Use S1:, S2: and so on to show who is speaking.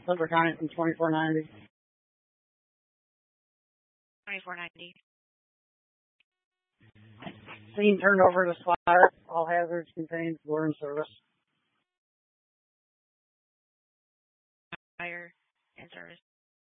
S1: Clipper Connington, 2490.
S2: 2490.
S1: Scene turned over to spotter. All hazards contained. We're in service.
S2: Fire in service.